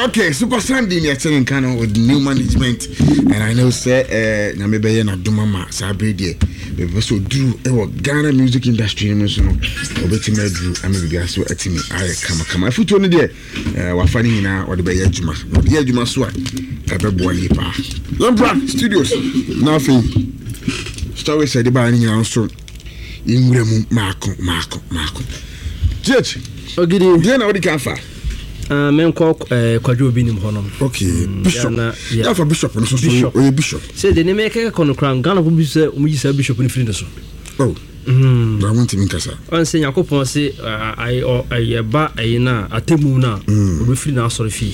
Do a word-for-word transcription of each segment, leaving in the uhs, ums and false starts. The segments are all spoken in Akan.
Okay, Super Sunday ni attending kind with new management, and I know say eh na me be na duma ma sabre die. Be so do e wo Ghana music industry no so no. Obeti me do am be bia so atimi aye kama kama. Afuto no de eh wa fani nyina wo de be adwuma. Wo de adwuma so a e be bo ni pa. Lampra Studios. Nothing. Story said the ba ni nyina so. Inwremu mako mako mako. Church. Ogidi. Dia na wo di kan fa. Uh, men ko eh kwadwo bi nim honom. Okay, bishop. Yeah, for bishop no so so o bishop. Say the name ke kono kran Ghana ko bi se o mi se bishop ni free so. Oh. Mhm. Ba won't me kasa. On say yakopon say ai o ai ba ai na atemu na o be free na asori fi.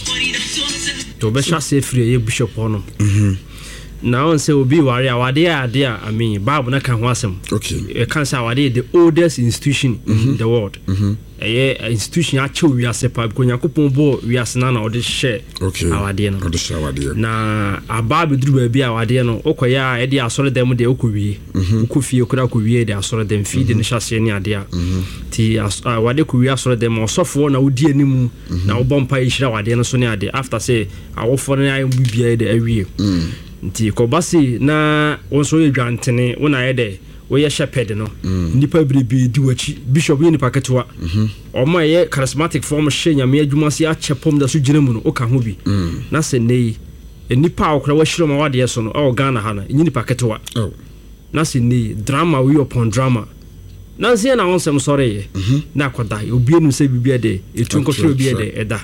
To be sha say free e bishop honom. Mhm. Now on say obi wari awade ade a I mean Bible na kan ho asem. Okay. E kan say awade the oldest institution mm-hmm. in the world. Mhm. Eh institution a chew wi asepa because yakopon bo wi asena na ode share. Okay. Awade no. Ode share awade. Na aba be duru ba bi awade no okoya e de asore dem de okowie. Okofie okura kowie de asore dem feed ne hyase ne ade a. Ti awade kowie asore dem osofo na odi animu na wo bompa yira awade no so ne ade after say awofo ne ayi bibia de awie. Nti kobasi na wonso ye dwantene wona ye de wo ye shepherd no nipa bribi di wachi bishop ye nipa ketwa o ma ye charismatic form hye nyame adwuma se a chepom da so gyina mu no o ka ho bi na se nei nipa okra wa hiro ma wade so no o Ghana ha na nyi nipa ketwa na se nei drama we upon drama na se na wonsem sore ye na akoda obi enu se bibia de etu nkofre obi de eda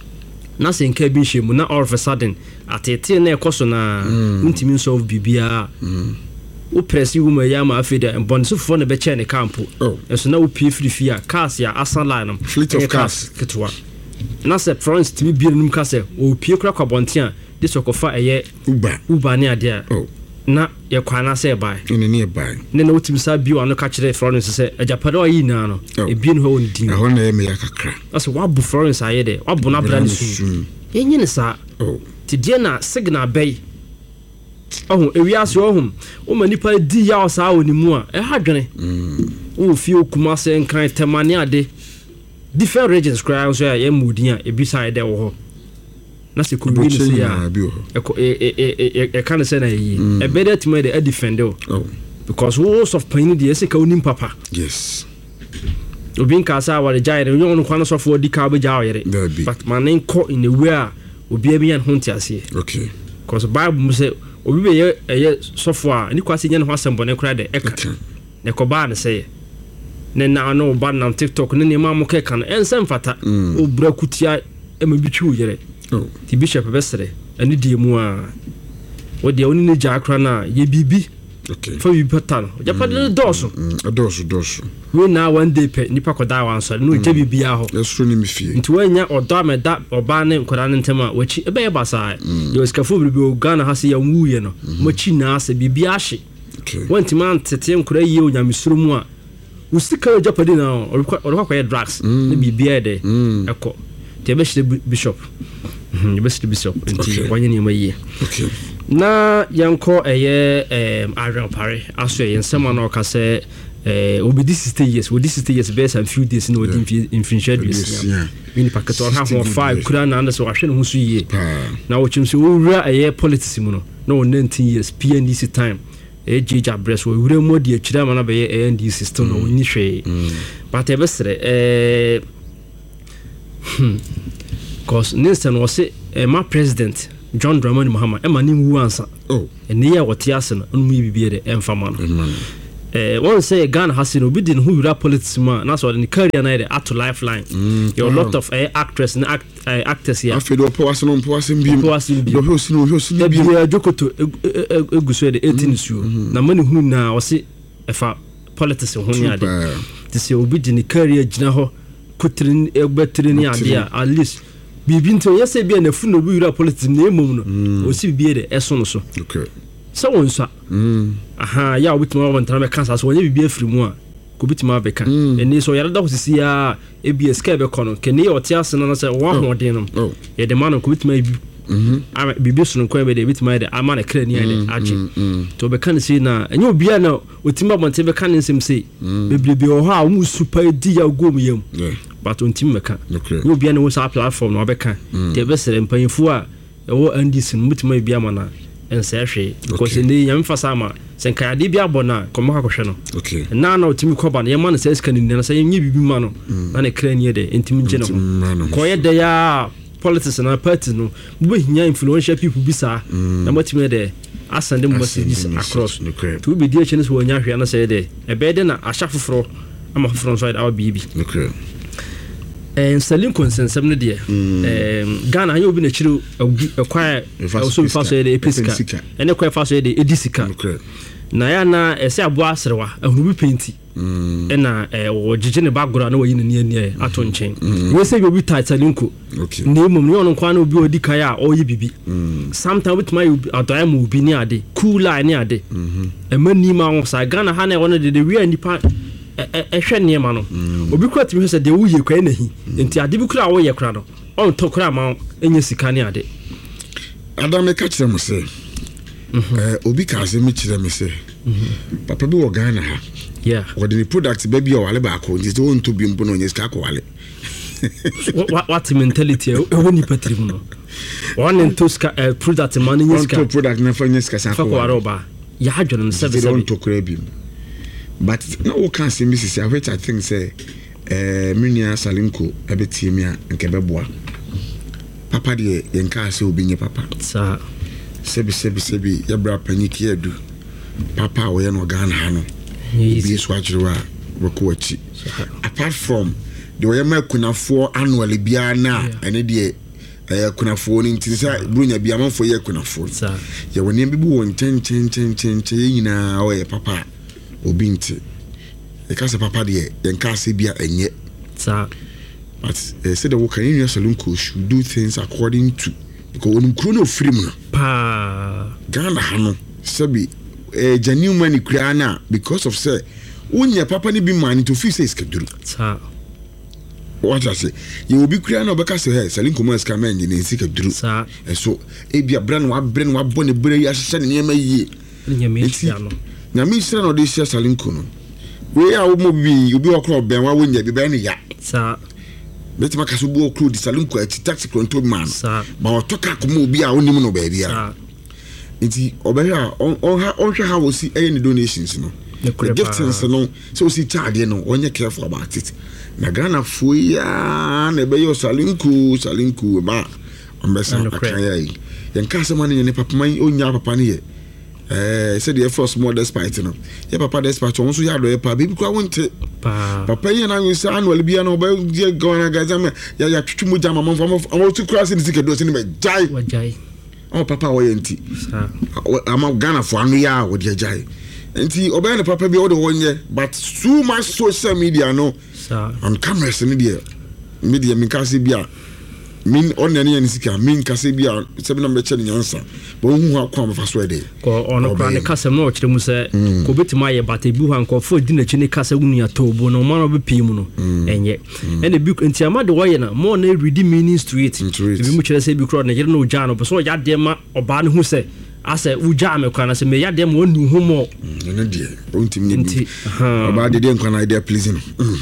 na se nka bi hye mu na all of a sudden atete na ekoso na untimi solve bibia o press you ma ya ma afeda bonso fo na be che ne campo eso na o pie frifia cars ya asan line fleet of cars ketwa na se France timi bi num ka se o pie kura kwa bontia de sokofa eye uba uba ne ade a na ye kwana se bai ne ne bai ne na otimi sa bi wano ka kire Florence se ajapada oyi na no e bi no ho ndin ho na ye me ya kakra aso wabu Florence aye de wabu na brand su yenye ne sa oh ti die na signal bay oh ewiase ohum o manipa di ya osa onimu a e ha dwene o fi okuma se nkan temane ade different regions cry so ya mudin a e bi side de wo ho na se ku bi ni se ya e e e kan se na yi e be that me de defend o because wars of pain de se ka onim papa yes obin ka sa wa de jaire yo no kwana so for di ka be jaire but man ko in a way a obi abi yan honti ase okay because Bible say obi be ye ye sofo a ni kwase nya no asembo ne kura de eka ne ko ba ne say ne na no ba na TikTok ne ne ma mo ke kan ensem fata obra kutia e ma bitwu yere ti bishop besere ani die mu a o de oni ne ja kra na ye bibi okay for you patan ja pa de doso doso doso we na one day pe nipa ko da wan so no je bibia ho eso ni mi fie nti wanya odo ameda oba ne nkora ne ntema wachi ebe ye basa yo skafo bibi o Ghana ha se ya nwuye no machi na ase bibia hye okay wanti man tete nkora yie o nyamesuru mu a usika o japade na o ko ko ye drugs ne bibia de eko te be shi bishop mhm be shi bishop nti wanya ni ma yie okay na yanko eye em Ariel Pare aso ye nsema na o ka se eh obi this is years we this is years best and few days no in finishad years we ni packet on half of five kura na anda so ahwe no so yie na wo chim so wura eye politics mu no no nineteen years P N D C time e jeja breast wo wura mo de akira ma na be A N D C system no ni hwe but e besre eh cause Nelson was a my president John Dramani Mahama e mani wu ansa oh ene ya wote ase no no mi bibie de emfama no eh one say Ghana has no be din who you politics man na so the career na at to lifeline your lot of uh, actress and act, uh, actors here afi do poase no poase bi poase bi do hosi no hosi bi e jokoto eguso de eighteen su na mani hu na o se efa politics ho nya de ti se obi din career gina ho kutrin egbetrin ni ade at least bibi nto yese bia na fu no bi yura politics na emom no o si bibie de eso no so okay so wonsa mm aha ya obitima wa ntana me kansa so wonye bibia firi mu a ko bitima be kan eni so yare da hosisi ya ebia ska be kono keni otia se no se wa ho den no ye de man ko bitima ama bibi so nko be de bitima de ama na kra ni ade age to be kan si na enye obia na otima bonte be kan nsem sei bebrebe o ha mu super di ya gom yam but ontim meka enye obia na wo sa platform na obeka de be sere mpanyifu a wo andison mutima bia ma na ense hwe because ne yam fa sama senka ade bia bona komo ka kohwe no okay na na otimi koba na yema na se scan ni na se yenye bibi ma no na ne kra ni de entim nje no ko ye de ya politics na party no bu hinya influential people bisa na motime de asande messages across to be dey chance wo nya hwe na say de e be de na asha foforo ama foforo side our bibi okay en selling consensem no de eh Ghana anya obi na chiro ekwa also fa so de episika ene kwa fa so de edisika na ya na ese abo asrewa ahurubi penti ena wo gege ne background na wayi ne ne ne ato nchen we say obi titalinko ne mum ne ono kwa na obi odika ya oyi bibi sometimes with my adoya mu obi ni ade cool line ni ade e mani ma wo sa Ghana ha na wono de de we nipa e hwe ne ma no obi kwa timi se de wo ye kwa na hi enti ade bi kura wo ye kura no on to kura ma enya sika ni ade adame ka kire mo se eh obi ka se mi kire me se papa bi wo Ghana ha yeah what the product baby o wale ba ko nti to on to bi mpo no nya sika ko wale what what mentality e woni patrim no one and two ska product man nya sika product na fa nya sika sa ko wale ba ya hadwo no service on to kura bi but no we can see missus which I think say eh Minia Salinko ebeti mi a nke beboa papa de yenka se obi nye papa sa sebi sebi sebi ya bra paniki edu papa wo ye no Ghana ha no bi so agirwa wako achi apart from the way my kunafo annually bia na ene de eh kunafo ni ntinsa brunya bia manfo ye kunafo sa ye woni bi bu won chen chen chen chen chen nyina o ye papa obi nti e ka se papa de yenka se bia enye sa but uh, said the worker in your salunko should do things according to because when chrono free mu pa Ghana hano sabi eh genuine money kra because of say unya papa ni bi man to feel say schedule sa what I say you will be kra na obeka say hey salinko mo ska man ni schedule sa e so e bia bra na wa bre na wa bone bre ya hye ne yema yie nya me hia no na me sira no de hia salinko no we a wo mo bi obi okro ben wa wonya bi ben ya sa bet ma kaso bu okro di salunko a taxi control man ba o toka ko mo bi a onim no ba bia nti obehia on ha on hwe ha wo si eye ni donations no the gifts no so si charge no onye careful about it na Ghana fo ya na be yo salunko salunko ba on be sa akaya yi yenka se man ne papa man onya papa ne ye eh said the first more despite no ya papa despite won so ya do pa baby kwa wonte pa papa yen na wisa annual bia no ba je gona gaza ya ya twetwu mu jama mo famo o tu cross ni sike do se ni be jai wa jai o papa wo yenti sa ama Ghana fo anu ya wo de jai enti oba na papa bia wo de wonye but too much social media no sa on cameras ni dia media min ka se bia min onane yan sika min kase bia sebi na me che nyansa bo hu akwa me faso ede ko ono kwa ne kase no kire mu se ko betima ye bata bi hu anko fo di na chi ne kase wunu ya tobo no man obi pii mu no enye ene bi nti ama de woye na mo na ready meanings to it bi mu kire se bi kro na yire no ja no so ya de ma oba ne hu se ase uja me kwa na se me ya de ma onu hu mo ene de ontim ne bi oba de de nkwa na idea pleasing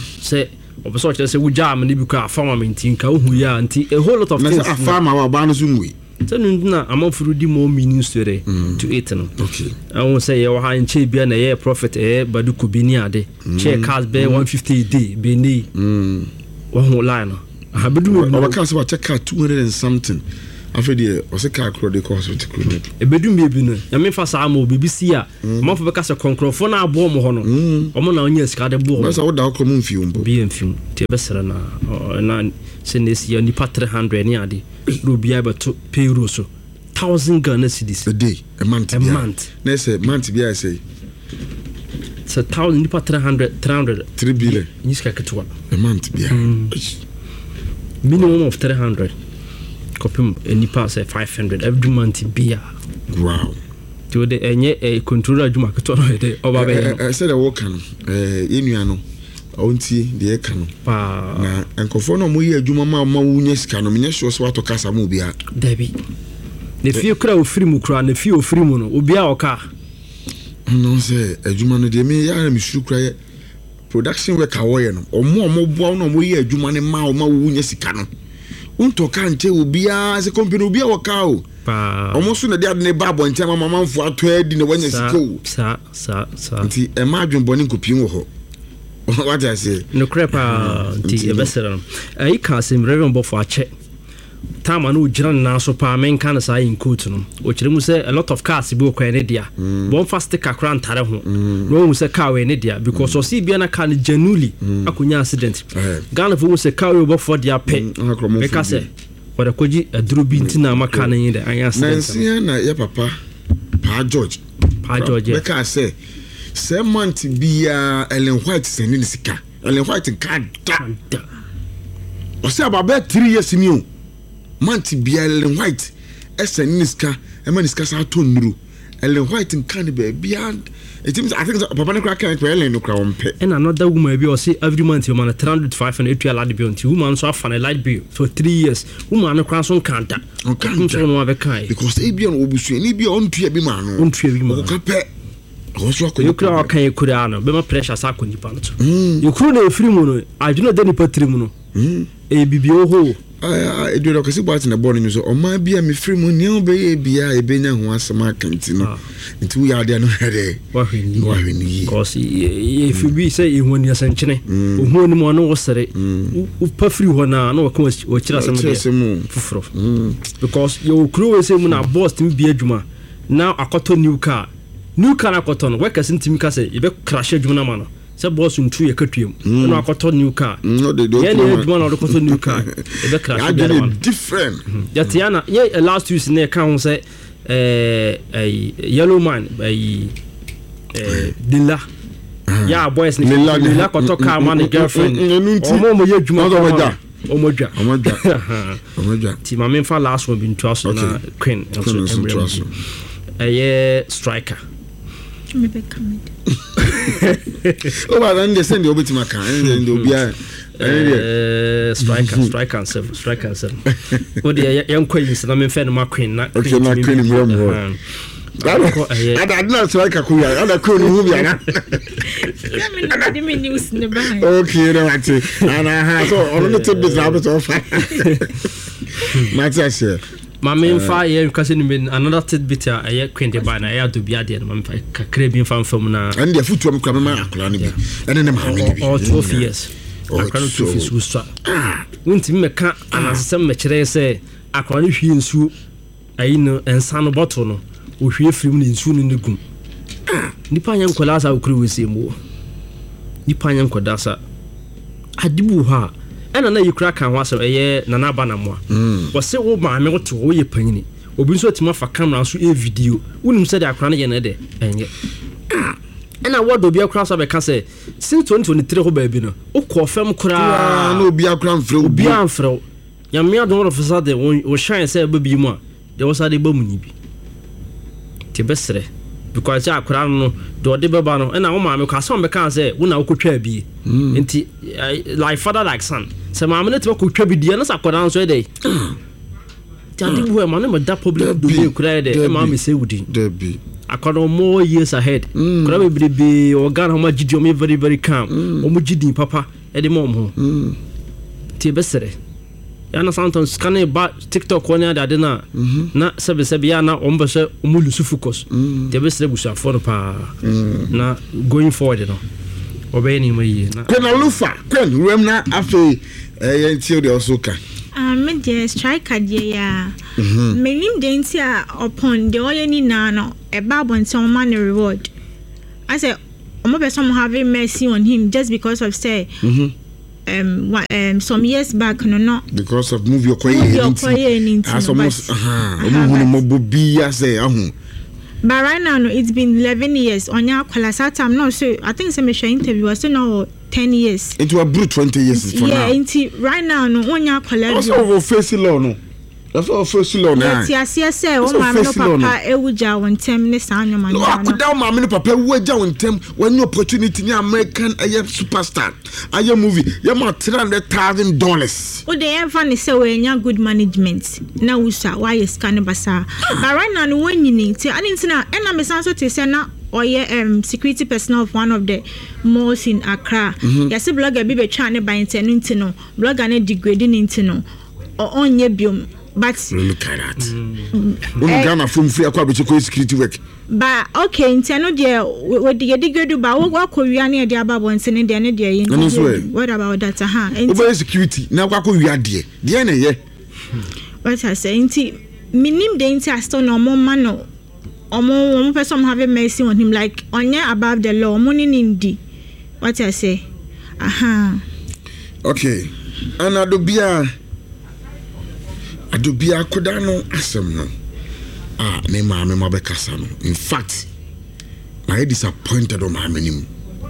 se obeso kire se wuja am ne bi kwa afama menti nka hu ya nti a whole lot of things na afama wa ba no zumwe tanu na amafuru di mo meanings to it to it no okay I won't say you ha nche bia na ye profit eh badu ku bi ni ade che cars be one fifty a day be ni mm wo ho line no ha bedu no o ka se wa check car two hundred and something afedi o se car cro de cost with cro e bedu me bi no ya me fa sa ma B B C a amafo be ka se konkrofo na abo mo ho no o mo na onya sika de bo na sa wo da ko mo mfi umbo bi mfi te be sere na na se ne si ya ni pa three hundred ni ade rubia be to payroll so thousand Ghana cedis a day a month a month na say month bi I say so thousand ni pa three hundred three hundred three billion ni sika ketwa a month bi minimum of three hundred kopim nipa say five hundred every month bia wow to the enye e controller aduma keto no de oba be eh say the work no eh yenua no onti de ka no pa na enkofo no mo ye aduma ma ma wunya sika no menye so so ato kasa mo bia dabi ne fie kura ofiri mu kura ne fie ofiri mu no obi a oka no say adwuma no de me ya me suru kura production work awoye no omo omo boa no omo ye adwuma ne ma omo wunya sika no unto ka nche obi a se company obi a woka o pa omo so na de ade ne ba bo nche mama manfo ato adi ne wanya sika o sa sa sa nti e ma adwon boni nkopie wo ho what I say no crepa nti e besera no ai ka sim reverend bofo ache time no gira na so pa men kan sa in coat no o kire mu say a lot of cars bi o kwa ne dia bon fast car kran tare ho no mu say car we ne dia because o see bia na car genuinely akonya accident Ghana fo mu say car we bofo dia pe me ka say for the koji aduro bi ntina maka na yin da an accident nansi na ya papa pa George pa George me ka say say month bia Ellen White sending sika Ellen White card da o say about three years ni o Manti bia Ellen White esa niska ema niska sa to nuru Ellen White nkan be bia it means I think papa ne kra kan ko Ellen no kra wonpe and another woman be o say every month you man three hundred to five hundred to light bill until woman so afan light bill for three years woman no kra so nkanta nkanta so no be kai because e bia no obusu ni bia on tua bi ma no on tua bi ma ko pe o so ko you kra kan e kura no be ma pressure sa ko nipa no to you kru na efiri mu no adwuna de nipa tiri mu no e bibio ho ah edu do kasi bot na born you so o ma bia me free mu ne obe ye bia e benya ho asema kanti no nti we ade no hede wa hwini wa hwini cause if you be say e ho ni asanchene o ho ni mo no wo sere u pa free ho na na o ka o kira asem fufuro because you kru we say mu na boss tim bia adwuma na akoto new car new car na akoto no workers ntimi ka say e be crash adwuma na ma no se boss ntu ye katuem no akoto new car no they don't yeah they adwuma na akoto new car e be crash adwuma different yatiana ye last week na ka ho say eh eh yellow man eh eh dilla ya boys ni dilla koto car man girlfriend omo mo ye adwuma omoja omoja omoja omoja ti ma me fa last one bin twaso na queen so eh striker me be coming oh but then they send the obitima kan and the obia eh striker striker and seven striker and seven what the young queen na me fa na queen na okay na queen mo mo ada adna striker ku ya ada queen hu bia na na me news ne ba okay na ati ana ha so ono no tip business about of Matthias Mama fa ye kasi ni another tidbit ya ye kwende ba na ya do bia de na mfa kakra bi mfa mfam na and the foot am kwama akora ne bi ene ne ma ne bi all twelve years akora no two years gusta wonti mmeka anasem mekere se akora ne hwie nsu ayi no ensa no bottle no o hwie firim ne nsu no ne gum nipa nya nkola sa okure wese mu nipa nya nkoda sa adibu ha ena na yikura kan ho asem eye nana ba na mo wo se wo ma me woto wo ye panyini obi nso tima fa camera so e video unim se de akura na ye na de enye ena wodo bi akura so be ka se since twenty twenty-three ho ba bi no wo ko fam kura na obi akura mfre obi amfre ya me adon ro fasa de wo shine se ba bi mu a de wo sa de ba mu ni bi ti besre because ya akura no do de beba no ena wo ma me kwa so be ka se wo na wo kotwa bi enti like father like son se ma me net ko twa bi die na sakoda nso e dey tadi bu e ma no da public do be kura de e ma me say wudi there be akoda more years ahead kura be be be organ ho ma gidi o me very very calm o mu gidi papa e de mom ho ti besere ya na sometimes scan ba TikTok woni ada de na na sebe sebe ya na o mbe se o mu lusu focus ti besere busa for pa na going forward no obey mai na kuna lufa kun rem na afi eh enti de osoka ah me de striker de ya menim de enti a upon de oyeni na no e ba bonton man reward I say omo be some having mercy on him just because of say mhm um what um some years back no no because of move your koye as almost aha omo mo bobi ya say ahun. But right now, no, it's been eleven years. On your Kwalasa time, no, so I think some interview was so now ten years. It was brute twenty years. Yeah, into right now, no, on your Kwalasa. Also, over face law, no. Afa first law na. Ti asie say o ma me no papa ewuja won tem ne saa nyoma no. Akoda ma me no papa ewuja won tem when opportunity ni American aye superstar aye movie ya ma three hundred thousand dollars. O dey ever ne say we nya good management na wusa why scan basa. But right now no wanyini ti ani ntina e na me san so te say na oye um security personnel of one of the malls in Accra. Mm-hmm. Yase blogger bi be twa ne ban ntenu ntino blogger ne degrading ntino o onye biom. But look at that. Mm. Uh, Ghana from free akwa be security work. But okay, nteno de we de degrade ba wo akowia ne de ababo ntene de ne de yin. What about that ha? Over security na akwa akowia de. De na ye. What I say nti minim de nti asto no mo ma no. Omo omo person have mercy on him like onye above the law money nindi. What I say? Aha. Okay. Anado bia Adobia koda no asem no ah me ma me ma be kasa no in fact I disappointed on my minim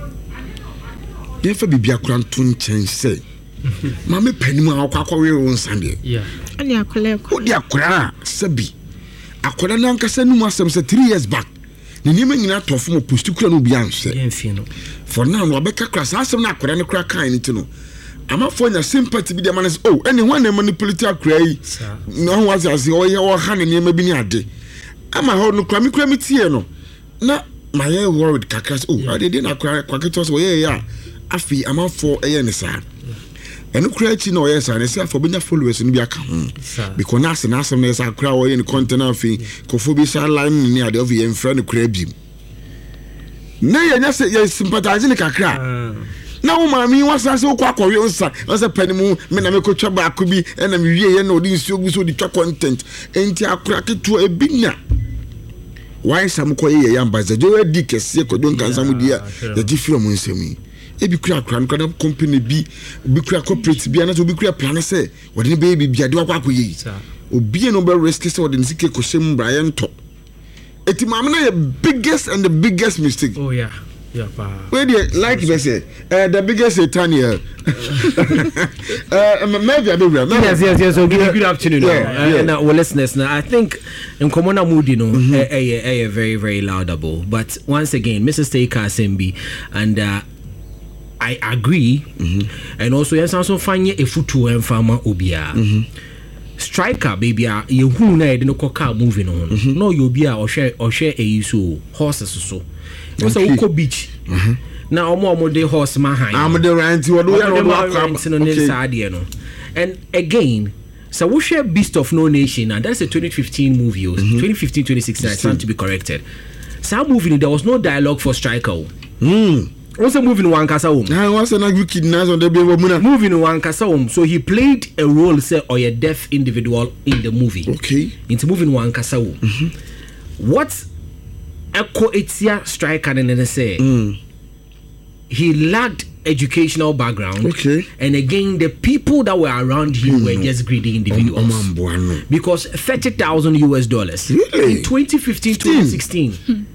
nefa bibia kura nto nchen say ma me panim akwa akwa we won sande yeah ani akole ko di akura sabi akoda na nkasa num asem say three years back ni nima nyina tofo mo post kura no bia nse for now no be kakra asem na akora ne kura kan ni ti no ama for your sympathy be the man is oh any one manipulate cry no was as oh yeah or hand ne ma bi ni ade ama ho no kra mi kra mi tie no na my worried kakras oh I did na kra kwaketos oh yeah yeah afi ama for eh ne sa eno kra chi no yes and say for benya followers no bi aka ho because na se na asem na say kra oh yeah content afi kofo bi sa line ni ade of ye mfra no kra bi na ye nya say sympathize ne kakra na wo ma mi wasa se okwa akọwe onsa wasa panimu me na me ko twa ba bi e na me wie ye na odi nsi ogu so di twa content enti akura keto ebinya why sam ko ye ya mbaza jo edi kese ko don kan sam dia ya di film nsemi e bi kura akura no company bi bi kura corporate bi na so bi kura plan se wo de be bi bia de wakwa akoye obi no be risk se wo de nsike ko shem Brian to eti ma me na ye biggest and the biggest mistake. Oh yeah. Yeah, pa. Where do you like they say? Uh, the biggest satan here. Uh, maybe I don't know. Yes, yes, yes. So good, good afternoon. Yeah, uh, yeah. Now, well, listeners, now I think in Komona Moody, no, mm-hmm. a, a, a, a very, very laudable. But once again, Missus Taker Sembi, and uh, I agree, mm-hmm. and also yes, also find a futu and farmer Obia. Striker, baby, you who know no car moving on. Mm-hmm. No, you'll be or share or share a so horses so. What's a Uko Beach? Now, more more day horse mahan. I'm the rent you are. And again, so we share Beast of No Nation, and that's a twenty fifteen movie, mm-hmm. twenty fifteen twenty sixteen. I stand to be corrected. So, movie there was no dialogue for Striker. Hmm. Also moving one casa home. I was a wicked nice on the baby. Moving one casa home. So he played a role, say, or a deaf individual in the movie. Okay. Into moving one casa home. Mm-hmm. What Echo Etia Striker and then say mm. he lacked educational background. Okay. And again, the people that were around him mm. were just greedy individuals. Um, um, because thirty thousand U S dollars really? In twenty fifteen twenty sixteen.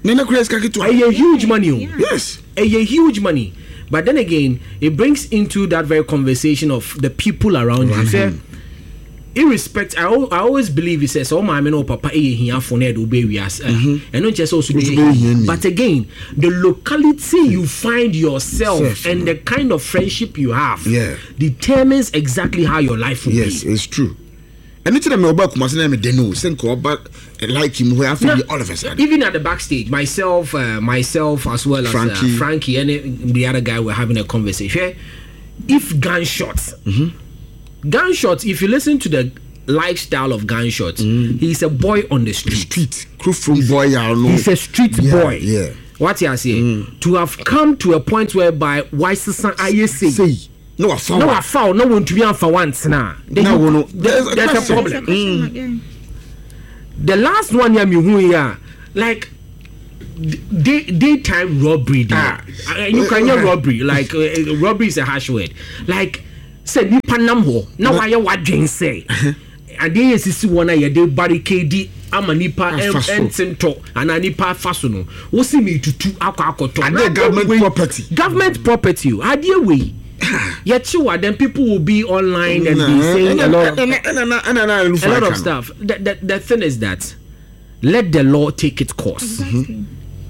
A huge money. Yeah. Yes. A huge money. But then again, it brings into that very conversation of the people around mm-hmm. you. Say, irrespective, I, I always believe he says, oh my man, oh papa, here for need obey we as, and not just also, but again, the locality you find yourself yes, and the kind of friendship you have, yeah. determines exactly how your life will yes, be. Yes, it's true. And it's not about Kumasina, they know, send about like him, who have to be all of us. Even at the backstage, myself, uh, myself as well as Frankie, uh, Frankie and the other guy were having a conversation. If gunshots. Mm-hmm. Gunshots, if you listen to the lifestyle of Gunshots, mm. he's a boy on the street. Street. From boy, I know. He's a street yeah, boy. Yeah. What you are saying? Mm. To have come to a point whereby why son I say, say no I found no I found no one to be on for once now. No, no, there's, a, there's a problem. Mm. The last one yeah me who yeah like day daytime robbery. Ah. You can hear robbery like uh, robbery is a harsh word like. Say nipa nam ho na waya wadwen say ade yesisi wona ye de barricade ama nipa entento ana nipa faso no wo si me tutu akwa akoto ade government property government property ade we Yet you are, then people will be online and be saying a lot of, a lot of stuff. The, the, the thing is that let the law take its course. Exactly.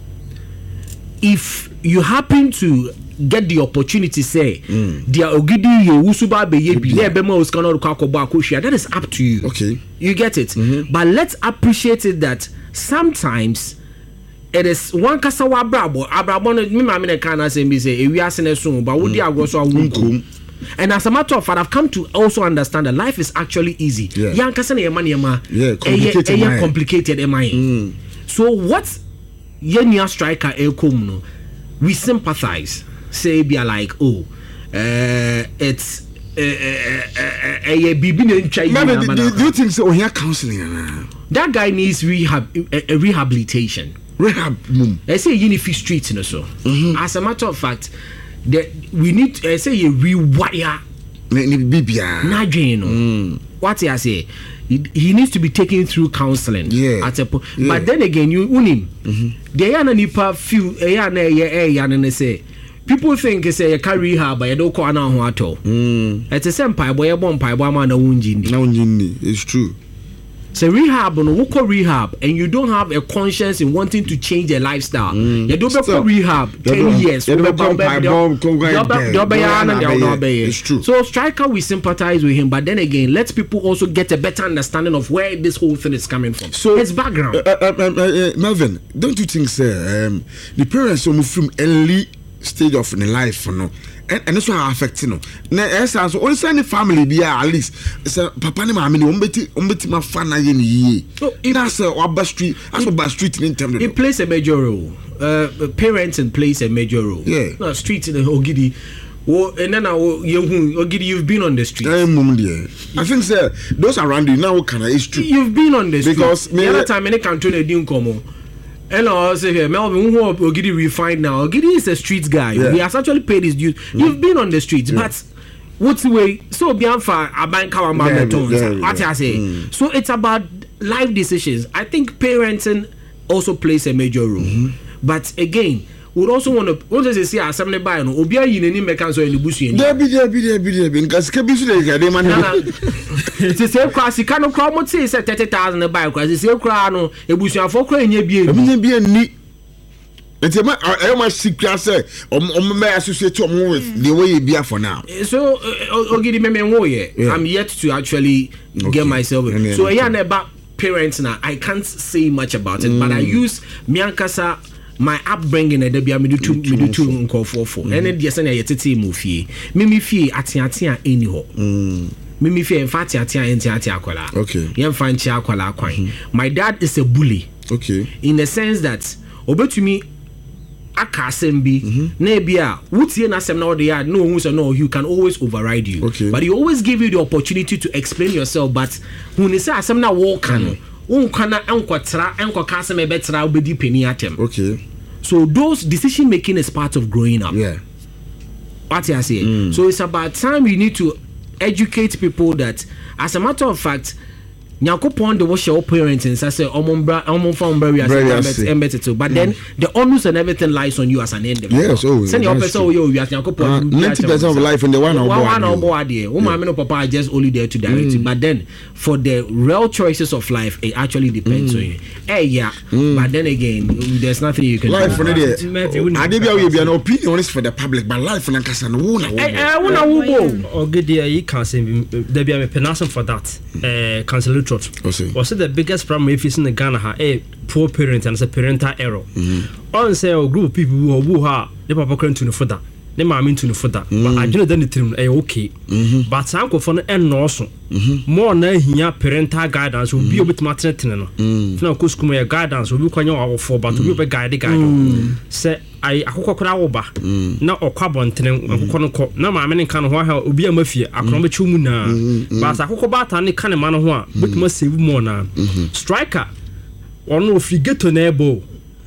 If you happen to get the opportunity, say, "Dia ogidi ye usuba be ye bi le be ma uskana ruka koba akoshia," that is up to you. Okay, you get it. Mm-hmm. But let's appreciate it that sometimes it is one kasa wa brabo abrabo no me ma me kan na say me say ewi asene so but wo di agro so awunkum. And as a matter of fact, I've come to also understand that life is actually easy. Yeah, kasa na yema yema. Yeah, complicated. Yeah, complicated am I. Mm. So what yenya striker elkom no, we sympathize. Say be like, oh, uh, it's a baby named China. Do you think so? Here counseling. That guy needs rehab, a, a rehabilitation. Rehab. I say Unifi Street, you know. So, mm-hmm. As a matter of fact, the, we need. I say a rewire. Not you know. What I say. He, he needs to be taken through counseling. Yeah. At a po- yeah. But then again, you unim. The yana nipa feel. Yana ye ye yana say. People think it's a carry rehab, but you don't call now at all. It's a same boy, a bomb pie, one man, a wounding. It's true. So rehab, no, we call rehab, and you don't have a conscience in wanting to change your lifestyle. Mm. You don't call rehab ten years. It's true. So striker, we sympathize with him, but then again, let people also get a better understanding of where this whole thing is coming from. So its background. Uh, uh, uh, uh, Melvin, don't you think, sir? Um, the parents who move from early stage of the life, you know, and, and that's what affects you know. Now, as also only say family be at least. Say papa ni mama ni umbeti umbeti ma fan na yeni ye. So that's a Waba Street. That's Waba Street in terms. It plays a major role. Uh, parenting plays a major role. Yeah. No, street in the Ogidi. Well, and then Ogidi, you've been on the street. I think, sir, those around you now kind of is true. You've been on the street because the other time any canton they didn't come. And I say here, Melvin, who Ogidi refined now? Ogidi is a street guy. Yeah. He has actually paid his dues. Mm. You've been on the streets, yeah. But what's the way? So Bianfa, a bank tones. What I say? Mm. So it's about life decisions. I think parenting also plays a major role. Mm-hmm. But again, we also want to. What does it say? Assembly by no. Obia yin any mechanics or any bushi. There be there be there be there be. Because kebisu de gade man. It's say class. You cannot come out say thirty thousand a buy. Because it's say class no. A bushi afọ kura enye bi. Enye bi ni. Enti ma I ma secret say. Om om me associate om with the way you be for now. So Ogidi me me wo ye. I'm yet to actually okay. get myself. Yeah, so yeah, about parents now. I can't say much about it, mm. but I use Miankasa. My upbringing and there be me do two me do two nko for for and then yes na yetete mu fie me me fie atiatia eni ho me me fie mfa atiatia enti atia akola okay ye mfa nchi akola kwan. My dad is a bully, okay, in the sense that obetumi aka asem bi na bia wutie na asem na ode ya no hu so no you can always override you, okay, but he always give you the opportunity to explain yourself. But when he say asem na wo kan unkana enkotra enkoka asem e betra obedi pani atem. Okay, so those decision making is part of growing up. Yeah, what I say. Mm. So it's about time we need to educate people that, as a matter of fact, Nyakopon the wash your parents and say omombra omomfa ombra we but then the onus and everything lies on you as an individual. Yes, oh, send your person you we as Nyakopon ninety percent of life in the one one on board there. Oh my no papa just only there to direct you, but then for the real choices of life it actually depends mm. on you. Eh yeah, mm. but then again there's nothing you can life do. Life for the I debia we be an opinion is for the public, but life na kasa no wo na wo. Eh wo na wo go. Ogidi you can say there be a penalty for that. Eh cancel trot. Was it the biggest problem if it's in the Ghana ha a poor parent and it's a parental error. Mm-hmm. On say a group of people who who ha the papa current to the footer. They might mean to the footer. But I don't know the eh okay. Mm-hmm. But some go for and no so. More na here parental guidance will be a bit maternity no. No course come your guidance will be kwanya our for but will be guide guide. Say I akoko kra wo ba na okwa bontene akoko no ko na ma me ne kan ho ha obi amafie akoro be chumu na but akoko ba ta ne kan ma no ho a betuma save more na striker ono frigeto na ebo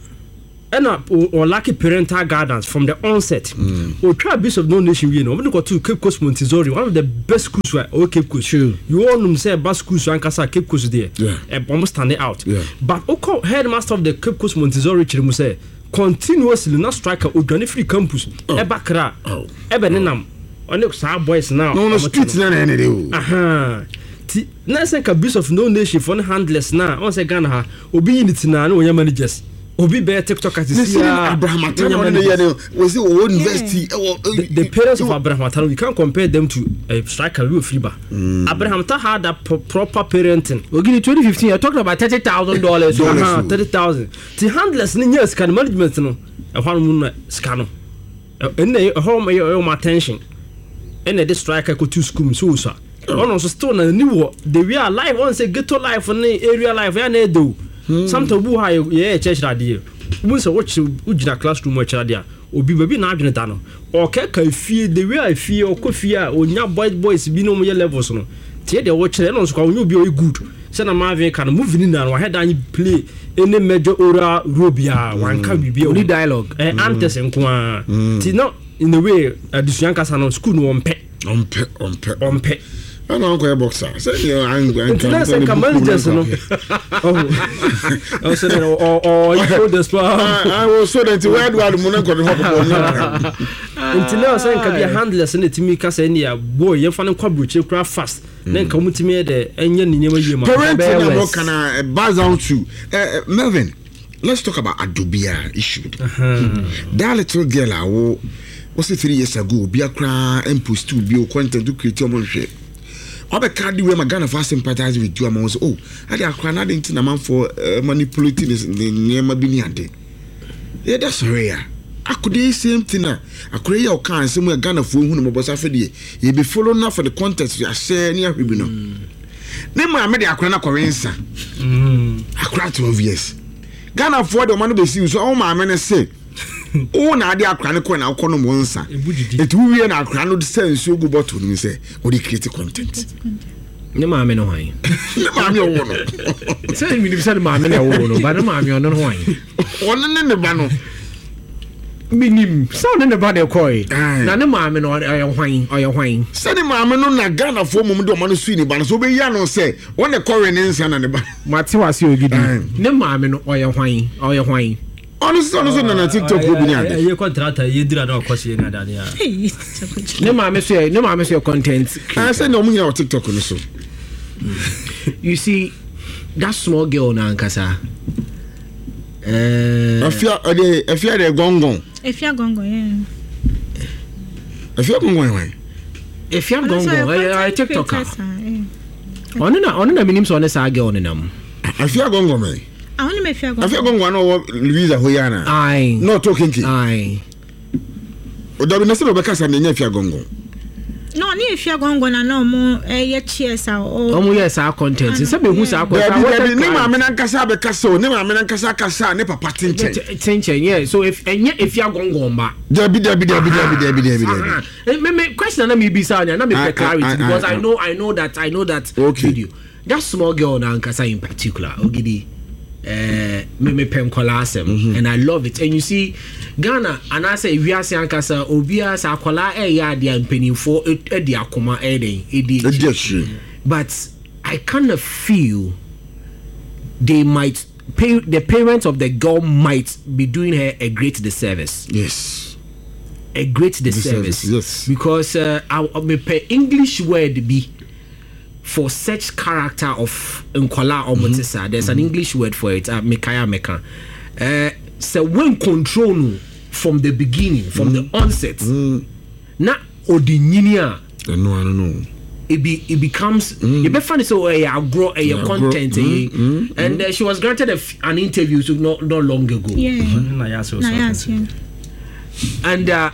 ena or lucky parental guidance from the onset. Or try base of no nation we know we go to Cape Coast Montessori, one of the best schools right or Cape Coast. Sure. You all know say best schools so Ankasa Cape Coast there. Yeah. E almost standing out. Yeah. But Oko headmaster of the Cape Coast Montessori Chirimu say continuously na striker odwane free campus e bakra e be nenam on the sa boys now no no street na na na dey aha ti na say ka Beast of No Nation for handless na on say Ghana ha obi unit na na onya managers obi be TikTok as see Abraham Atano on the was the old university the, the parents of Abraham Atano you can't compare them to a uh, striker Rio Fiba. mm. Abraham Atano had a pro- proper parenting. Okay, twenty fifteen you're talking about thirty thousand dollars. uh-huh, thirty thousand the handless in years can management no a one moon scan and a home your attention and the striker go to school so sir on also still na new the we are live on say ghetto life on area life ya na do something bu ha ye church radio we say watch ujina classroom watch radio obi baby na adwene da no o ka ka fie the we are fie o ko fie a onya boys boys bi no mo ye levels no tie de watch no so kwa onya obi o good say na Marvin can move ni na wa head an play any major oral robia wan ka bibia only dialogue eh antes enko a ti no in the way adisuan kasa no school no ompe ompe ompe ompe I don't go boxer. Say you angry. International managers no. Oh. I said or or you know the spot. I was so that where do I the money go to hop. International say can be handlers in the team kasa any boy you fan kwa bruche kra fast. Then come to me the enye ni nyema yema. Parent na mo kana buzz out to Melvin. Let's talk about Adobia issue. That little girl I was three years ago be a cry and post to be content to create your shit. Obe card we Ghana for sympathize with you among oh I dey akra na dey na man for manipulating the nyema bi ni ade. Yeah that's rare. Akode same thing na akure ya o kan say mu Ghana for hu no mo bosa fe de ye be follow na for the context ya share ni ahwebi no. Ne ma me dey akra na korensa. Mm. Akra twelve years. Ghana for the man be see so o ma me ne say oh na ade akra ne ko na ko no mo nsa etu wie na akra no sense ogu bottle ni say o dey create content ne ma me no hwan ne ma me owo no say mi ni say ma me na owo no ba ne ma me ono hwan ono ne ne ba no minim so ne ne ba de koi na ne ma me no oyo hwan oyo hwan say ne ma me no na Ghana for mum do ma no sui ni ba no so be ya no say won the kore ne nsa na ne ba mate wase ogidi ne ma me no oyo hwan oyo hwan honestly honestly na TikTok go bi ni ade ye contract ye dira na kwose na ade ya ne ma me so ne ma me so content I say no mu ya TikTok no so you see that small girl na nkasa eh afia ade afia de gongon afia gongon yeah afia gongon why afia gongon eh TikTok onu na onu na minim so ne sa girl ne nam afia gongon me I want to make sure. I feel going on Louisa Hoyana. Aye. No talking to. Aye. O da binasa no beka sa nenya fia gongo. No, ni fia gongo na no mo eh ye cheers a o. O mo yes our content. Se be hu sa content. Ni ma me na nkasa be kasa o, ni ma me na nkasa kasa ne papa tinchen. Tinchen, yeah. So if enye fia gongo mba. Debi debi debi debi debi debi debi. Me me question na me be sa na me clarity because I know I know that I know that video. That small girl na nkasa in particular, Ogidi. Uh, me me pen kola asem mm-hmm. and I love it and you see Ghana and I say we are saying kasa obia sa kola e ya dia mpanimfo e dia akoma e den e di but I kind of feel they might pay the parents of the girl might be doing her a great disservice. Yes, a great disservice, yes, because uh, I, I me pe English word be for such character of Nkola or Motisa, mm-hmm. there's an English word for it, uh, Mekaya Meka. Uh, so when control from the beginning, from mm-hmm. the onset, mm-hmm. na odininia. I know, I don't know. It be it becomes mm-hmm. it be funny so I grow a yeah, content grow, mm-hmm. mm-hmm. and uh, she was granted a f- an interview so not not long ago. Yeah. Mm-hmm. Nayas, Nayas, yeah. And uh,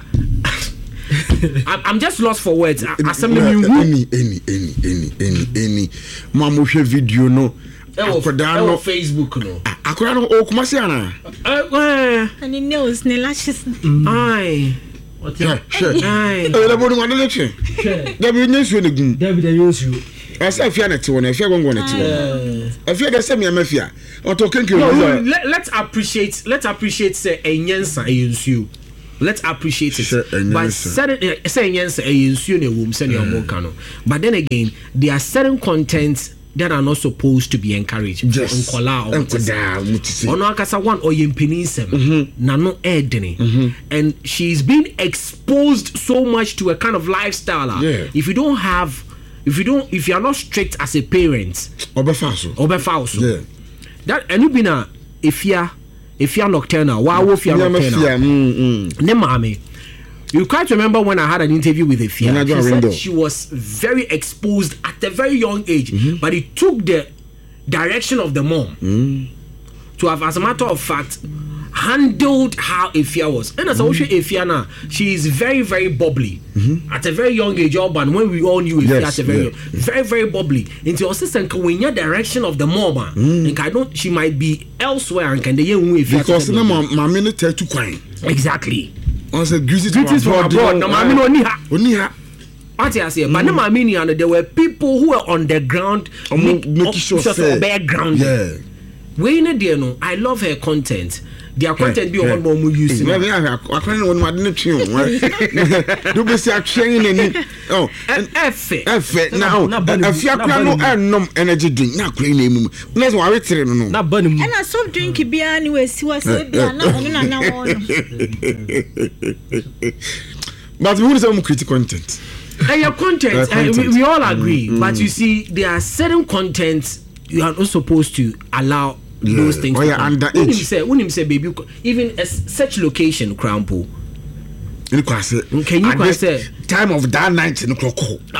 I'm just lost for words. Any, any, any, any, any, any, any. Mama, share video no. Akwadano Facebook no. Akwadano o kumasi ana. Eh. And the nails, the lashes. Aye. What? Yeah, sure. Aye. Eh, the body one election. There be news when the gun. There be the news you. I say fear net one, fear gon gon net one. I fear the same mafia. O to kenke. Let's appreciate. Let's appreciate say enyensa ensu. Let's appreciate it. Sure, but certain saying yes, a but then again, there are certain contents that are not supposed to be encouraged. Yes. Nkola or Nkoda. Ono akasa one or yempenisem. Nano edene. And she's been exposed so much to a kind of lifestyle. Yeah. If you don't have, if you don't, if you are not strict as a parent, Obefaso. Obefaso. Yeah. That and you been a if you if you are nocturnal, wow, if you are nocturnal. Ne mami. You quite remember when I had an interview with Efia. She said she was very exposed at a very young age, mm-hmm. but it took the direction of the mom mm. to have, as a matter of fact, handled how Efia was. And as I mm-hmm. Efia now, she is very, very bubbly. Mm-hmm. At a very young age, Urban, when we all knew Efia yes, at a very, yeah. very, very bubbly. Into your sister, when your direction of the mom, mm. and I don't, she might be elsewhere and can the young because no, my minute to crying. Exactly. I said, greetings from abroad. No, I mean, only ha. Only ha. What I say, but no, I mean, there were people who were on the ground, making sure for background. Yeah. When you know, I love her content. Their content be on more use. Maybe I have. I can't even want to tune. Do be say training. Oh, F F now. If you are no no energy drink, na clean name. Let's worry three no. Na burn. And I stop drinking beer anyway. See what say beer na na na. But we want some critical content. And your content, uh, we, we all agree. Mm, but mm. you see, there are certain contents you are not supposed to allow. Yeah. Those things. Oh, yeah, underage. When him say, when him say, baby, even a, such location, Crown Pool. Can you quite say time of that night in the clock?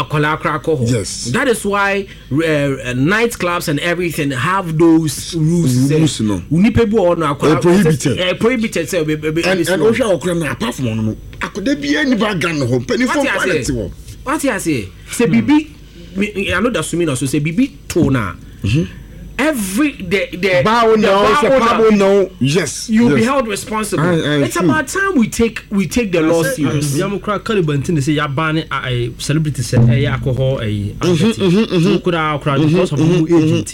Yes. That is why uh, uh, nightclubs and everything have those rules. Rules, no. Prohibited. Uh, prohibited. Say, and and also, apart from one, I could be any background home. Penny for quality. What I say? Say, baby, I know that's me also. Say, baby, tona. Every the the bow no, the bow no, yes, you'll yes. be held responsible. I, I it's about time we take we take the law serious. Yamu kra Caliban tin say ya ban a celebrity say eh alcohol eh so kura kura because of who agent.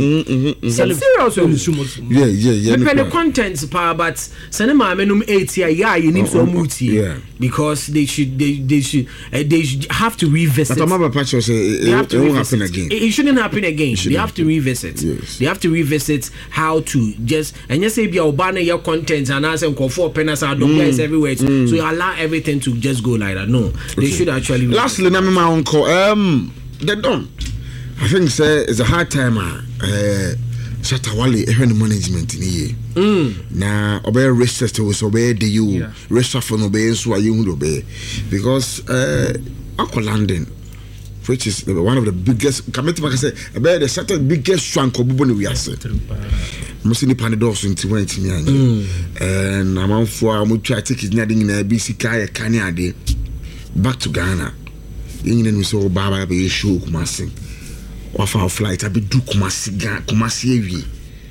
Serious. Yeah, yeah, yeah. Me the contents pa but cinema menum eight here yeah you need so much because they should they they should uh, they should have to revisit. But my papa say it won't happen again. It shouldn't happen again. They have to revisit. Yes. They have to revisit how to just and just say be obana your content and ask them for penas are mm. everywhere mm. so you allow everything to just go like that. No, okay. They should actually lastly na my uncle um they don't I think say it's a hard time uh Shatawale ehwe management ni ye mm. na obey research to so obey the you research for no be so ayu hu obey because uh Uncle London which is one of the biggest committee like I say about the certain biggest swank obubo we are say most ni panidos into went me and I'm on for I'm try take his nading in a B C K Kanye back to Ghana yin we so baba be show Kumasi off our flight I be do Kumasi Kumasi ewie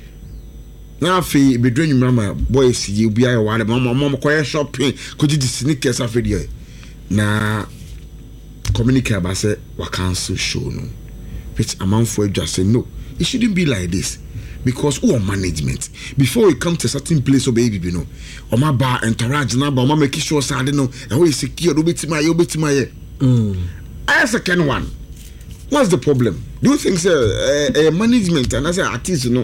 na fe be do nyuma boys you be ayo wale mama mama ko shopping ko di sneakers afi there na communicate about say we cancel show no which amount for just say no it shouldn't be like this because who management before we come to a certain place or baby you know or my bar entourage na ba make sure say I don't know and we secure do bit my bit my mm I second one what's the problem do you think say uh, uh, management and as an artist you know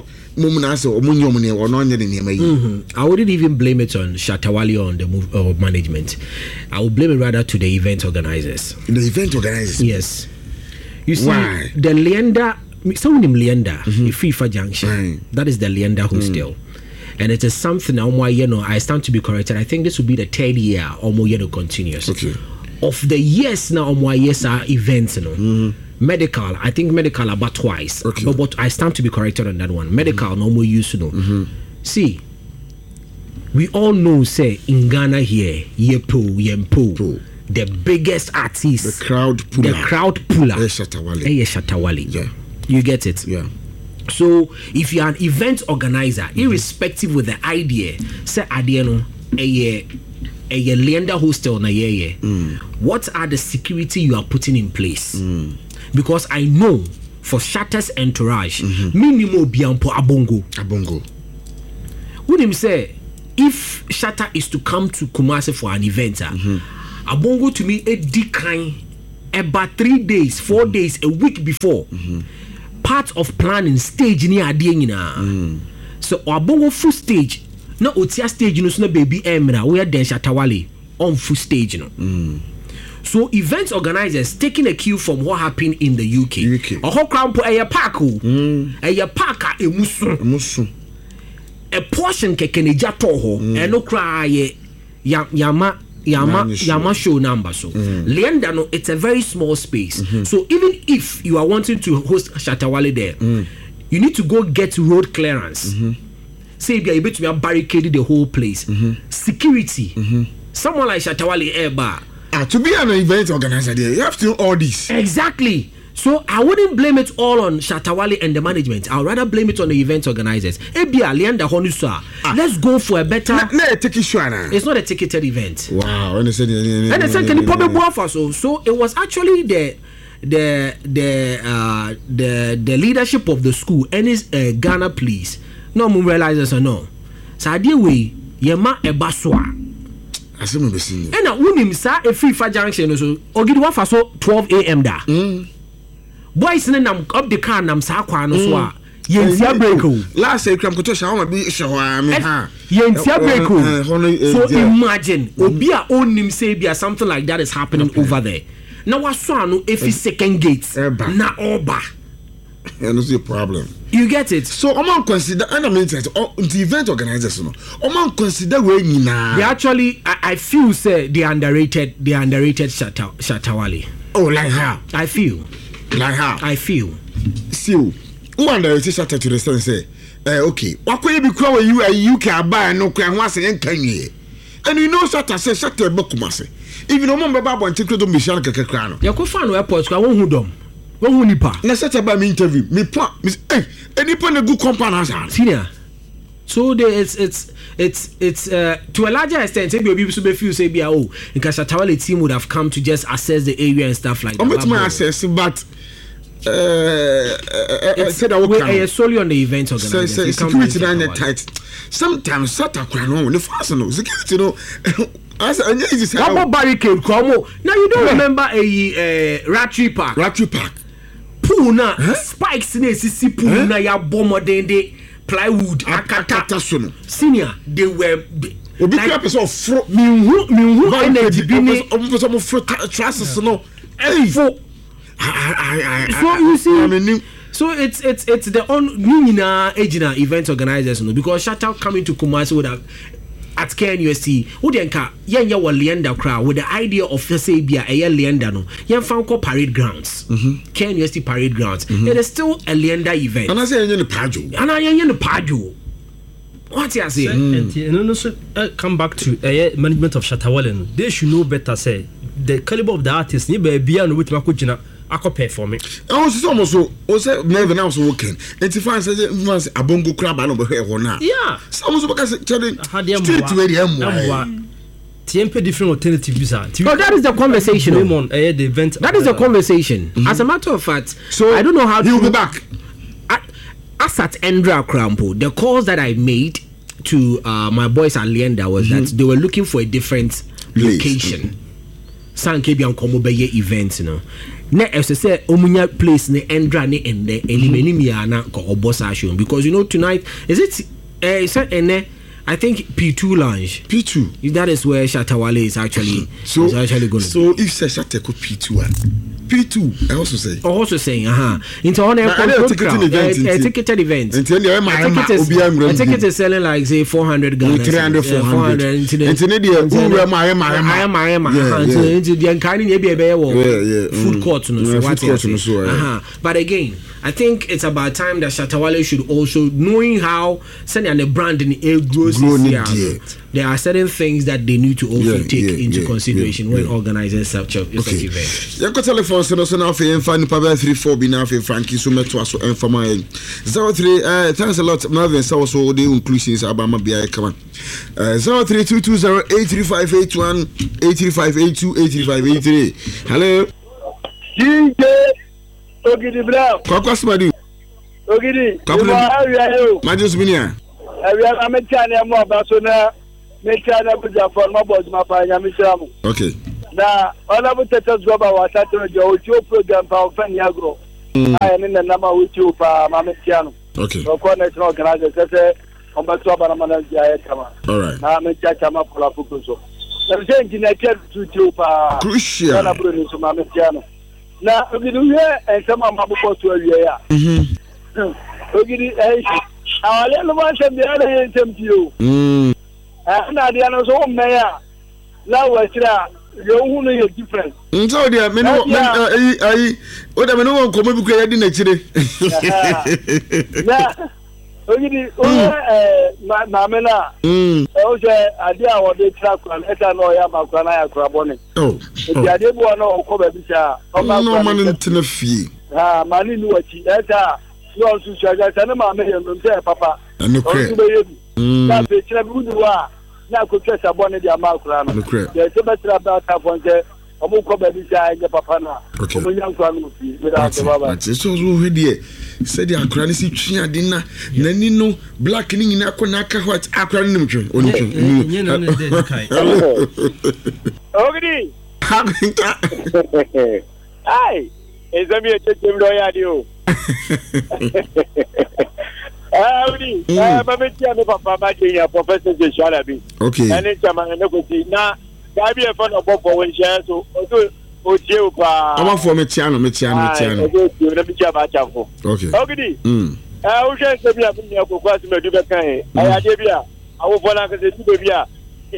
Mm-hmm. I wouldn't even blame it on Shatawale or on the move or management. I would blame it rather to the event organizers. The event organizers? Yes. You see, why? The Leander, someone named Leander, mm-hmm. FIFA Junction, right. That is the Leander Hostel. Mm. And it is something now, you know, I stand to be corrected. I think this will be the third year or more year continuous. Okay. Of the years now, or more years are events, you know. Mm-hmm. Medical, I think medical about twice. Okay. But, but I stand to be corrected on that one. Medical, mm-hmm. no more used to know. Mm-hmm. See, we all know, say, in Ghana here, Yepo, Yempo, the biggest artist, the crowd puller, the crowd puller, Eye Shatawale. Eye Shatawale. Yeah. You get it? Yeah. So, if you're an event organizer, mm-hmm. irrespective with the idea, say, Adiano, a a Leander hostel na ye, mm. what are the security you are putting in place? Mm. Because I know for Shatter's entourage, mm-hmm. minimum biampo abongo. Abongo. Would him say if Shatter is to come to Kumasi for an event, mm-hmm. abongo to me a decline about three days, four mm-hmm. days, a week before. Mm-hmm. part of planning stage ni ade nyina. So abongo full stage na otia stage no so na baby emra we den Shatawale on full stage no. Mm. So event organizers taking a cue from what happened in the U K. U K. Oho krampo eye park o. Eye park a emusu. Emusu. A portion kekeneja to ho eno kra ye yama yama yama show number so. Mm. Leanda no it's a very small space. Mm-hmm. So even if you are wanting to host Shatawale there, mm. you need to go get road clearance. Mm-hmm. Say be able to barricade the whole place. Mm-hmm. Security. Mm-hmm. Someone like Shatawale Airbar. Ah, to be an event organizer there, you have to do all this. Exactly. So I wouldn't blame it all on Shatawale and the management. I'd rather blame it on the event organizers. Ebia Leanda Honusa. Let's go for a better. No, no, take it it's not a ticketed event. Wow. And they said, and they said, can you probably go so? So it was actually the the the uh the the leadership of the school and his uh, Ghana police. No more realizes or no. So I deal with Yema Ebaswa. I see me seeing. And now when him sa a free fire junction so ogidi wa fa so twelve a m da. Mm. Boys na nam up the car nam sa kwa no so a yentia break o. Last year kram ko to sha ma bi sha wa me ha. Yentia break o. So imagine obi a onim say bia something like that is happening okay. over there. Now what so no if second gate na oba. And that's the problem. You get it? So, I'm on consider, and I mean, the event organizers, no, I'm on consider where you now. They actually, I, I feel, say, they underrated, they underrated Shata, Shatawale. Oh, like how? I feel. Like how? I feel. See, who underrated Shata to the stand say, eh, okay, what could you be crowing you a U K buy no can once and can ye? And you know, Shata says, Shata Bokumase. Even no member Baba and Tickle to Michelle Kakano. Yakofano airports, I won't hold When nipa na set about me interview me plan eh any pan a good company has senior so there it's it's it's it's uh, to a larger extent maybe people so be feel say be oh in Shatawale team would have come to just assess the area and stuff like that. I'm my assess but uh, uh, said I will come solely on the event organizers. So, so security down tight. Sometimes Sata no the fast no security no as an easy say barricade come now you don't remember a uh, Ratri Park Ratri Park pool na huh? Spikes na sisi pool huh? Na ya bomb de plywood akata sono senior they were obi like, person of fro minhu minhu energy bi ni obi person of fro trusses no hey so you see so it's it's it's the on nina agina event organizers no because shout out coming to Kumasi would have at K N U S T who then ka yenya wa Leanda crowd with the idea of say bia a Leanda no yen found called parade grounds. Mm-hmm. K N U S T parade grounds. Mm-hmm. It is still a Leanda event. And I say yen the pajo. And I yen the pajo. What you say? Mm. And also uh, come back to uh, management of Shatawale. They should know better. Say the caliber of the artist. Ni be bia no with makujina. Ako perform it. Oh, so almost so. O say never now so working. Enti fan say say abongo crab no be here na. Yeah. So almost because street where the am. T M P different alternative visa. Oh, that is the conversation. On uh, the event. That is the conversation. Mm-hmm. As a matter of fact, so I don't know how he will be back. As at Endra Krampo, the calls that I made to uh, my boys at Leanda was mm-hmm. that they were looking for a different location. San Kebian Komo Beye event, you know. Ne as I say omunya place ne Endra ne ende enimenia na ko obosa show because you know tonight is it eh is it ene I think P two lounge P two that is where Shatawale is actually so is actually going so if say Shateko P two P two I also say I also saying uh-huh into on a ticketed event a ticketed event a ticket is selling like say four hundred Ghana three hundred four hundred into the ura my my my my into the kind e be e food court no so what uh-huh but again I think it's about time that Shatawale should also knowing how sending the brand in a grows there are certain things that they need to also yeah, take yeah, into yeah, consideration yeah, when yeah. organizing such a okay. event. You got telephone so no now for find Papa three four be now for Frankie so met to so informa zero three uh thanks a lot Marvin so so the inclusions Abama B I come on uh zero three two two zero eight three five eight one eight three five eight two eight three five eight three. Hello D J Ogidi Brown. Kwakwa Smadu. Ogidi. Couple. Majus Minia. I am a China more Basona. Me China Buja for my boss, my father, okay. Now, all of the teachers go about what I told you, your program for Fanyagro. I mean the number with you for Mamma Piano. Okay. So national organizer on the top of Manager Kama. All right. I'm a Chama for La Pucuso. I'm saying connected to you for Crucial. Mamma Piano. Now, we do here and some of my books to a year. Mm-hmm. Our little ones and the other end to you. Mm. And now the other home mayor. Now we're your own is different. So dear, me no me I I o da me no ko me bu ko yadi na chire. Na o gidi o eh na me na. Mm. O je ade a wo de tra kwa na eta no ya ma kwa na ya kwa bone. Oh. Ti ade bu no ko ba bi sha. O ma no man ntina fie. Ha mani ni wachi eta no su sha ja na ma me ye no te papa. No cre. Mm. Na be chira bi du wa na ko twesa bone dia ma kwa na. Ye se be tra ba ta fonje. Omo ko ba bi sha ye papa na. Omo nyan kwa no fi. Me da baba. Ati so so hwedie. Said the akra ni si twi ade na nani no black ni nyina ko na aka what akra ni mtwe oni twe nye na na de kai ogidi ai ezami echeche mdo ya dio ah ogidi ah mama tia me papa ma je ya professor je shala bi okay ani chama ne ko ti na gabi e fa no bobo won share so o o tie o pa ama fo me tia no me tia no me tia no o tie na bi tia ba tia fo okay ogidi mm eh o je se bia mi ko kwa si me du be kan e aya de bia awo fo na ka se du bia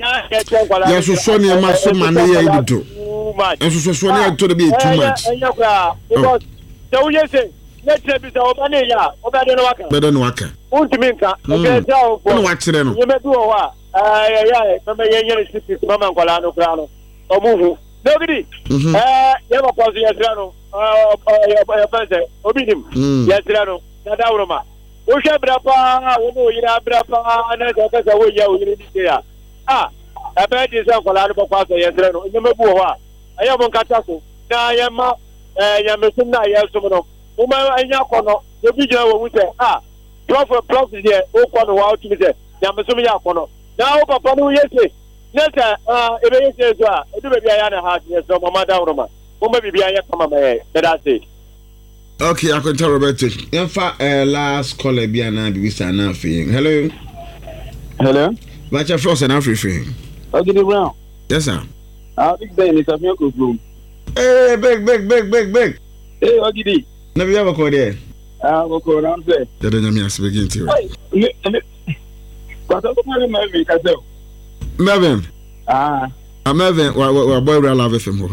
ya so so ne ma so ma ne ya idudo en so so so ne to be too much enya kwa because the we say let be so ba ne ya o ba de no waka be de no waka untimi nka o ke ta o fo no wa kire no ye me du o wa eh ya ya me ye ye six mama nkola no kra no o mu hu nobody eh ye ba pause ye tra no eh ya pense obi nim ye tra no na da uroma o hwe brapa wo no yira brapa na ka ka wo ya o yiri di ya ah ebe di se nkola no kwa so ye tra no nyeme bu ho a ayo mo nkata so na ye ma eh ya me sun na ye so no o ma anya kono ye bi jira wo wu se ah prof prof ye o kono wa o timi se ya me sun ya kono na o papa no ye se neta ah ebe ye se so a edu be bia ya na ha ye so mama da uroma o ma bibia ya kama me that say okay I can tell Roberto infa uh, last call e bia na bi sa na afin hello hello Bacha Frost and Afrifin. Ogidi Brown. Yes, sir. Ah, big Ben is a miracle room. Hey, big, big, big, big, big. Hey, Ogidi. Never ever called there. Ah, go go around there. That don't mean to begin to. But I'm going to make myself. Melvin. Ah. I'm Melvin. Well, boy, we'll love him.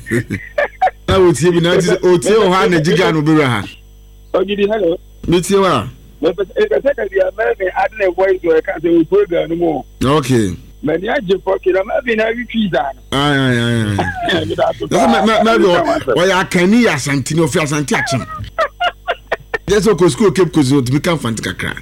I would see you now. Oh, tell how the Jigan will be right. Ogidi, hello. Meet you. But if I say that American adding a voice to a country program no more. Okay. But I just pocket I'm having a repeat. Aye, aye, aye. That's maybe why I can hear Santino for Santiago. That's what school kept because it become fantastic.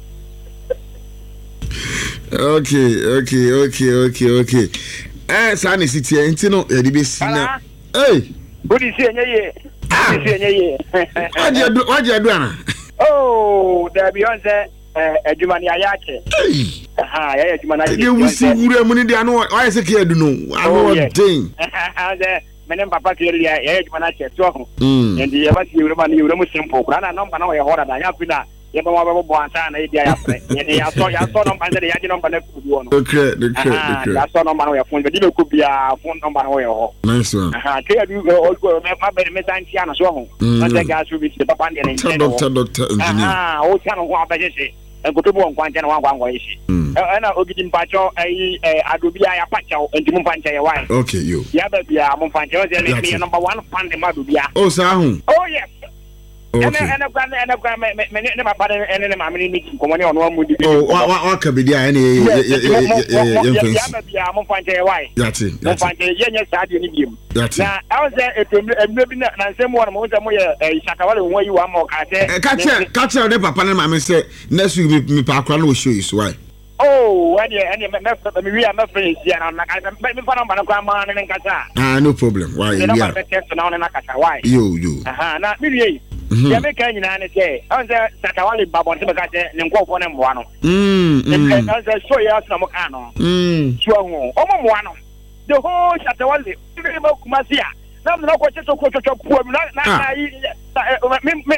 Okay, okay, okay, okay, okay. Eh, Sunny City, Intino, Edibis. Hey, what is your year? What is your year? What do you do? What do you do? Oh, there Beyonce, uh, Jumani Ayake. Hey, ah, yeah, Jumani. You will see who money they know. I say, I don't know. I know what thing. My name Papa Kelly, yeah, Jumanache, so. And the ever you remember you remember simple. Grana number no order. I have been a Yamawa Bonsan, idea. And I saw you saw them under the Yadin number. Okay, the credit. I saw no man where phone, but it could be a phone number. Nice one. I tell you, all go, my baby, Miss Antiana, so. I guess you will be the Papa and doctor, doctor, engineer. Ah, oh, channel one by Jesse. And go to one point and one one way. And I will get in Pacho, a Adubia Pacho, and Jim Pancha, why? Okay, you. Yabia, Monfancho, and number one fan the Madubia. Oh, Sahun. Oh, yes. Okay. And I've got and I've got my father and then I'm meeting coming on one with you. Oh, what could be there? Any Yabia, Monfancha, why? That's it. Monfancha, yes, I didn't give. That's it. I was there and maybe not same one more than a Shakawala where you are more. Catcher, catcher, the papa and mamma say, next week, me Parkran will show you why. Oh, and yeah, and we are not friends, yeah, I'm not grandma and Kasa. Ah, no problem. Why? Why? You, you. Aha, not really. You make any say, I was there, Satawali Babon, and go for them one. Hm, and I said, so yes, no Mocano. Hm, so, oh, one. The whole Satawali, Masia. Some no question to quote to poor, not me me